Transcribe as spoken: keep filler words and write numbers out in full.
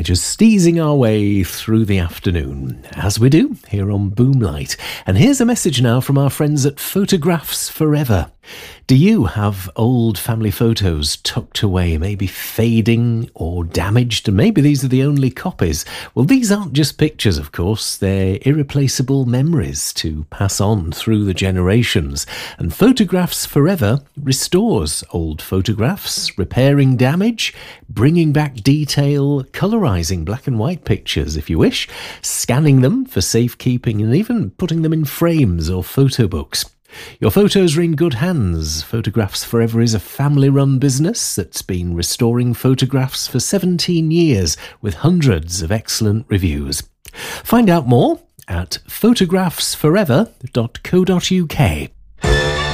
just easing our way through the afternoon, as we do here on Boomlight. And here's a message now from our friends at Photographs Forever. Do you have old family photos tucked away, maybe fading or damaged, and maybe these are the only copies? Well, these aren't just pictures, of course. They're irreplaceable memories to pass on through the generations. And Photographs Forever restores old photographs, repairing damage, bringing back detail, colorizing black and white pictures if you wish, scanning them for safekeeping, and even putting them in frames or photo books. Your photos are in good hands. Photographs Forever is a family-run business that's been restoring photographs for seventeen years with hundreds of excellent reviews. Find out more at photographs forever dot co dot uk.